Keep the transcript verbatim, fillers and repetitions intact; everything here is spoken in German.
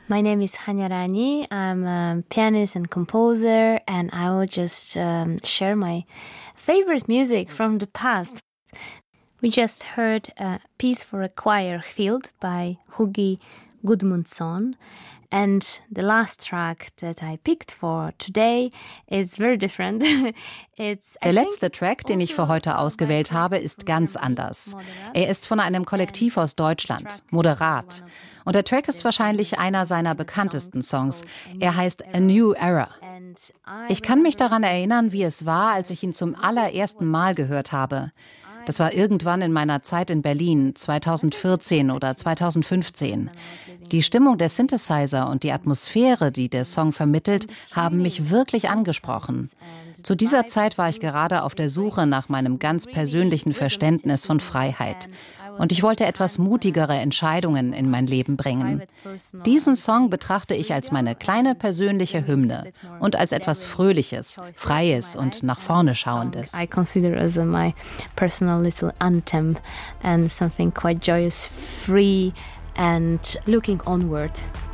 My name is Hanya Rani. I'm a pianist and composer, and I will just um, share my favorite music from the past. We just heard a piece for a choir field by Hugi Gudmundsson. And the last track that I picked for today is very different. It's, Der letzte Track, den ich für heute ausgewählt habe, ist ganz anders. Er ist von einem Kollektiv aus Deutschland, Moderat. Und der Track ist wahrscheinlich einer seiner bekanntesten Songs. Er heißt A New Era. Ich kann mich daran erinnern, wie es war, als ich ihn zum allerersten Mal gehört habe. Das war irgendwann in meiner Zeit in Berlin, zweitausendvierzehn oder zweitausendfünfzehn. Die Stimmung der Synthesizer und die Atmosphäre, die der Song vermittelt, haben mich wirklich angesprochen. Zu dieser Zeit war ich gerade auf der Suche nach meinem ganz persönlichen Verständnis von Freiheit. Und ich wollte etwas mutigere Entscheidungen in mein Leben bringen. Diesen Song betrachte ich als meine kleine persönliche Hymne und als etwas Fröhliches, Freies und nach vorne Schauendes. I consider as my personal little anthem and something quite joyous, free and looking onward.